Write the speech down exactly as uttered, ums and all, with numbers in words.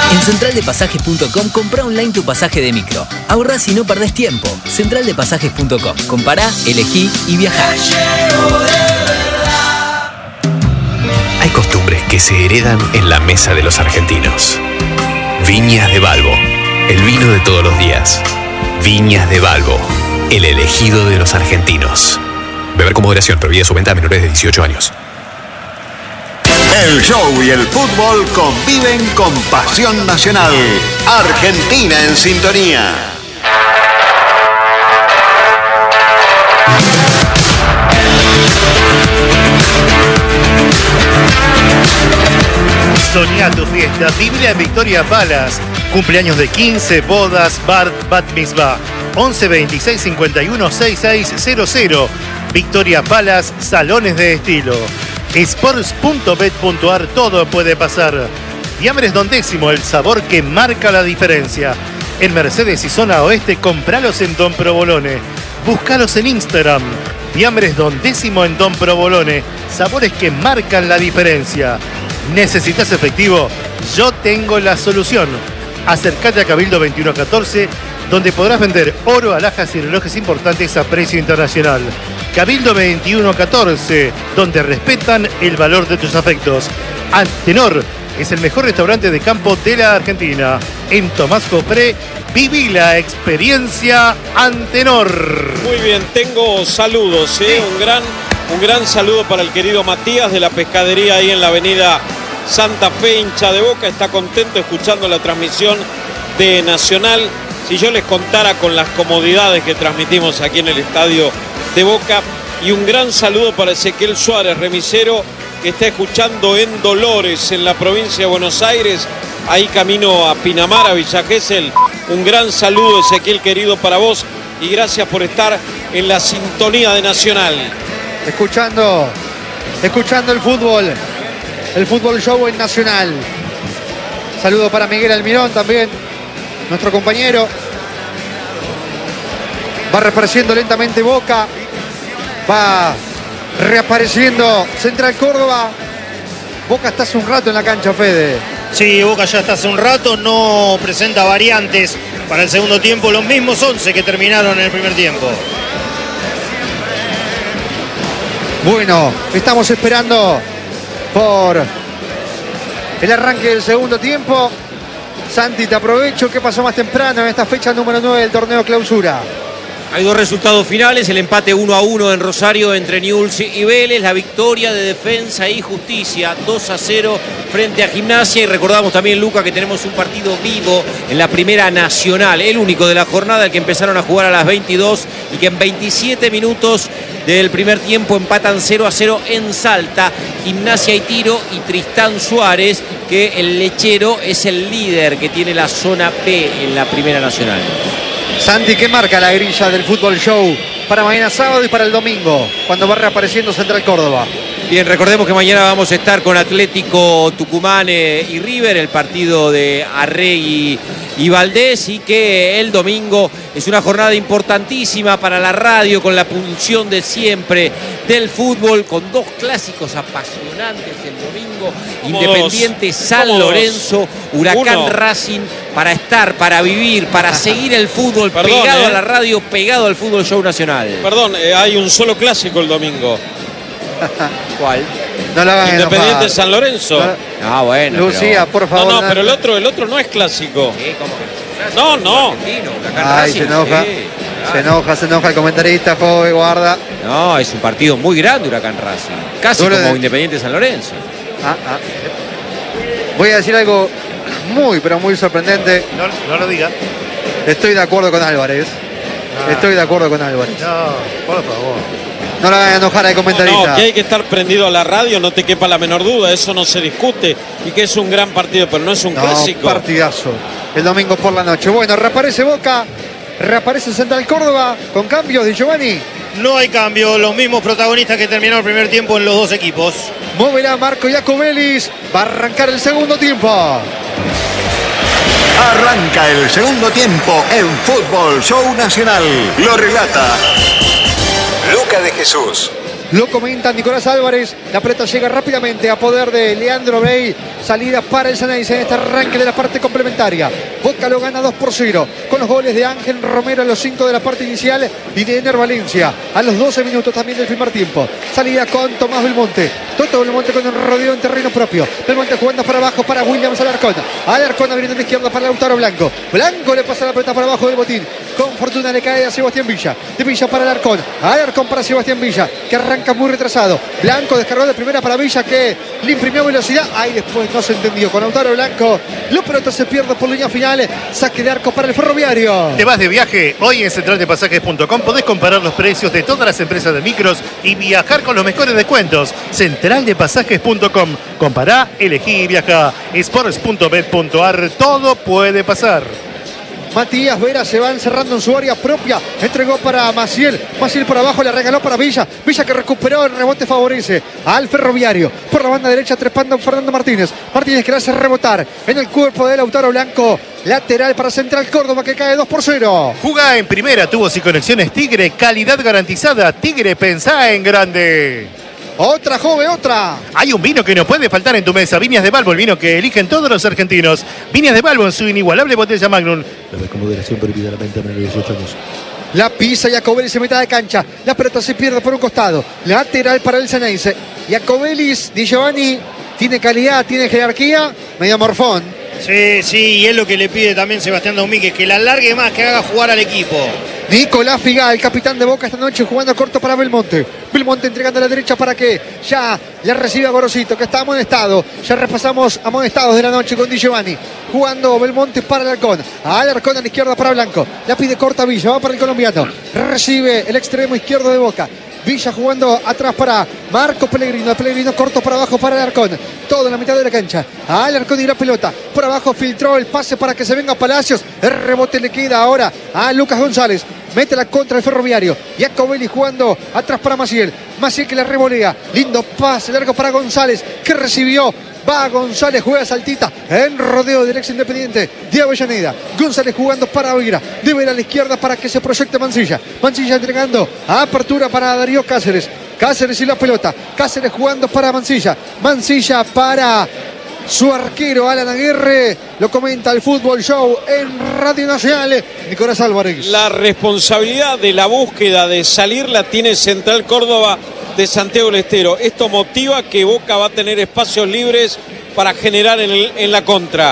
En central de pasajes punto com comprá online tu pasaje de micro. Ahorrás y no perdés tiempo. central de pasajes punto com. Compará, elegí y viajá. Hay costumbres que se heredan en la mesa de los argentinos. Viñas de Balbo, el vino de todos los días. Viñas de Balbo, el elegido de los argentinos. Beber con moderación, prohibida su venta a menores de dieciocho años. El show y el fútbol conviven con pasión nacional. Argentina en sintonía. Soñá tu fiesta, vivila en Victoria Palace. Cumpleaños de quince, bodas, bar, bat mitzvah. once veintiséis cincuenta y uno sesenta y seis cero cero. Victoria Palace, salones de estilo. Sports punto bet punto ar, todo puede pasar. Fiambres Don Décimo, el sabor que marca la diferencia. En Mercedes y zona oeste, compralos en Don Provolone. Búscalos en Instagram. Fiambres Don Décimo en Don Provolone. Sabores que marcan la diferencia. ¿Necesitas efectivo? Yo tengo la solución. Acércate a Cabildo veintiuno catorce, donde podrás vender oro, alhajas y relojes importantes a precio internacional. Cabildo veintiuno catorce, donde respetan el valor de tus afectos. Antenor es el mejor restaurante de campo de la Argentina. En Tomás Copré, viví la experiencia Antenor. Muy bien, tengo saludos, ¿eh? un, gran, un gran saludo para el querido Matías de la pescadería ahí en la avenida Santa Fe, hincha de Boca. Está contento escuchando la transmisión de Nacional. Si yo les contara con las comodidades que transmitimos aquí en el estadio de Boca. Y un gran saludo para Ezequiel Suárez, remisero, que está escuchando en Dolores, en la provincia de Buenos Aires, ahí camino a Pinamar, a Villa Gesell. Un gran saludo, Ezequiel, querido, para vos, y gracias por estar en la sintonía de Nacional. Escuchando, escuchando el fútbol, el fútbol show en Nacional. Saludo para Miguel Almirón también, nuestro compañero. Va reapareciendo lentamente Boca. Va reapareciendo Central Córdoba. Boca está hace un rato en la cancha, Fede. Sí, Boca ya está hace un rato. No presenta variantes para el segundo tiempo. Los mismos once que terminaron en el primer tiempo. Bueno, estamos esperando por el arranque del segundo tiempo. Santi, te aprovecho. ¿Qué pasó más temprano en esta fecha número nueve del torneo Clausura? Hay dos resultados finales, el empate uno a uno en Rosario entre Newell's y Vélez, la victoria de Defensa y Justicia dos a cero frente a Gimnasia, y recordamos también, Luca, que tenemos un partido vivo en la Primera Nacional, el único de la jornada, el que empezaron a jugar a las veintidós y que en veintisiete minutos del primer tiempo empatan cero a cero en Salta. Gimnasia y Tiro y Tristán Suárez, que el lechero es el líder que tiene la zona B en la Primera Nacional. Santi, ¿qué marca la grilla del fútbol show para mañana sábado y para el domingo, cuando va reapareciendo Central Córdoba? Bien, recordemos que mañana vamos a estar con Atlético Tucumán eh, y River, el partido de Arregui y Valdés, y que el domingo es una jornada importantísima para la radio, con la pulsión de siempre del fútbol, con dos clásicos apasionantes el domingo, Independiente dos? San Lorenzo, Huracán Uno. Racing, para estar, para vivir, para seguir el fútbol. Perdón, pegado eh. a la radio, pegado al fútbol show nacional. Perdón, eh, hay un solo clásico el domingo. ¿Cuál? No lo hagas Independiente enojar. San Lorenzo. No. Ah, bueno. Lucía, pero... por favor. No, no, pero el otro, el otro no es clásico. ¿Qué? ¿Cómo que no? No, no. Ay, se enoja. Sí, claro. Se enoja, se enoja el comentarista, joven, guarda. No, es un partido muy grande, Huracán Racing. Casi como de... Independiente San Lorenzo. Ah, ah. Voy a decir algo muy, pero muy sorprendente. No, no lo diga. Estoy de acuerdo con Álvarez. Ah. Estoy de acuerdo con Álvarez. No, por favor. No lo hagan enojar al comentarista. No, no, que hay que estar prendido a la radio, no te quepa la menor duda, eso no se discute, y que es un gran partido, pero no es un no, clásico. Partidazo. El domingo por la noche. Bueno, reaparece Boca, reaparece Central Córdoba, con cambios de Giovanni. No hay cambio, los mismos protagonistas que terminaron el primer tiempo en los dos equipos. Moverá Marco Iacobelis, va a arrancar el segundo tiempo. Arranca el segundo tiempo en Fútbol Show Nacional. Lo relata Luca de Jesús. Lo comenta Nicolás Álvarez. La pelota llega rápidamente a poder de Leandro Bray. Salida para el Xeneize en este arranque de la parte complementaria. Boca lo gana dos por cero con los goles de Ángel Romero a los cinco de la parte inicial y de Ener Valencia a los doce minutos también del primer tiempo. Salida con Tomás Belmonte. Toto Belmonte con el rodeo en terreno propio. Belmonte jugando para abajo para Williams Alarcón. Alarcón abriendo a la izquierda para Lautaro Blanco. Blanco le pasa la pelota para abajo del botín. Con fortuna le cae a Sebastián Villa. De Villa para Alarcón. Alarcón para Sebastián Villa, que arranca muy retrasado. Blanco descargó de primera para Villa, que le imprimió velocidad. Ahí después no se entendió. Con Lautaro Blanco, la pelota se pierde por línea final. Saque de arco para el Ferroviario. ¿Te vas de viaje? Hoy en central de pasajes punto com podés comparar los precios de todas las empresas de micros y viajar con los mejores descuentos. central de pasajes punto com. Compará, elegí y viaja. sports punto bet punto ar. Todo puede pasar. Matías Vera se va encerrando en su área propia. Entregó para Maciel. Maciel por abajo, le regaló para Villa. Villa que recuperó, el rebote favorece al Ferroviario. Por la banda derecha trepando Fernando Martínez. Martínez que le hace rebotar en el cuerpo de Lautaro Blanco. Lateral para Central Córdoba, que cae dos por cero. Jugá en primera, tubos y conexiones Tigre. Calidad garantizada. Tigre, pensá en grande. Otra, joven, otra. Hay un vino que no puede faltar en tu mesa. Viñas de Balbo, el vino que eligen todos los argentinos. Viñas de Balbo en su inigualable botella Magnum. La vez con moderación prohibida la venta a menores de dieciocho años. La pisa Iacobelis en mitad de cancha. La pelota se pierde por un costado. Lateral para el Xeneize. Iacobelis, Di Giovanni, tiene calidad, tiene jerarquía. Medio morfón. Sí, sí, y es lo que le pide también Sebastián Domínguez, que la alargue más, que haga jugar al equipo. Nicolás Figal, el capitán de Boca esta noche, jugando corto para Belmonte. Belmonte entregando a la derecha para que ya le reciba Gorosito, que está amonestado. Ya repasamos amonestados de la noche con Di Giovanni. Jugando Belmonte para Alarcón. Alarcón a la izquierda para Blanco. La pide corta Villa, va para el colombiano. Recibe el extremo izquierdo de Boca. Villa jugando atrás para Marco Pellegrino. Pellegrino corto para abajo para Alarcón. Todo en la mitad de la cancha. Alarcón y la pelota. Por abajo filtró el pase para que se venga Palacios. El rebote le queda ahora a Lucas González. Mete la contra el Ferroviario. Iacovelli jugando atrás para Maciel. Maciel que la revolea. Lindo pase largo para González, que recibió. Va González, juega saltita en rodeo del ex Independiente de Avellaneda. González jugando para Oira. Debe ir a la izquierda para que se proyecte Mancilla. Mancilla entregando a apertura para Darío Cáceres. Cáceres y la pelota. Cáceres jugando para Mancilla. Mancilla para su arquero Alan Aguirre. Lo comenta el Fútbol Show en Radio Nacional. Nicolás Álvarez. La responsabilidad de la búsqueda de salir la tiene Central Córdoba de Santiago del Estero. Esto motiva que Boca va a tener espacios libres para generar en, el, en la contra.